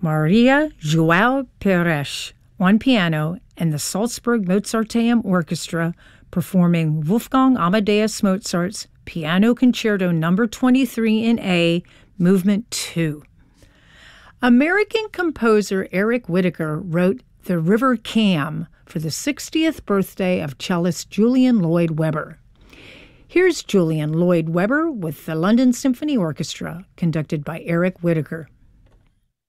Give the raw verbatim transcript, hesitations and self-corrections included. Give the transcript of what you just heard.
Maria João Pires on piano, and the Salzburg Mozarteum Orchestra performing Wolfgang Amadeus Mozart's Piano Concerto Number twenty-three in A, Movement two. American composer Eric Whitacre wrote The River Cam for the sixtieth birthday of cellist Julian Lloyd Webber. Here's Julian Lloyd Webber with the London Symphony Orchestra, conducted by Eric Whitacre.